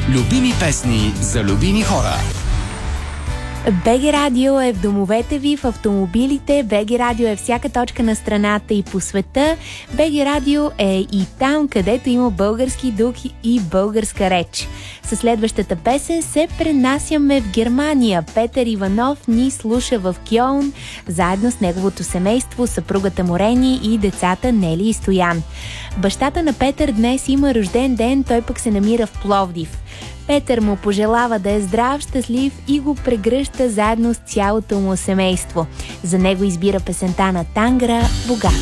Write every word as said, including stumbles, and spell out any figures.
Любими песни за любими хора. БГ Радио е в домовете ви, в автомобилите. БГ Радио е всяка точка на страната и по света. БГ Радио е и там, където има български дух и българска реч. Със следващата песен се пренасяме в Германия. Петър Иванов ни слуша в Кьолн, заедно с неговото семейство, съпругата Морени и децата Нели и Стоян. Бащата на Петър днес има рожден ден, той пък се намира в Пловдив. Петър му пожелава да е здрав, щастлив и го прегръща заедно с цялото му семейство. За него избира песента на Тангра "Богат".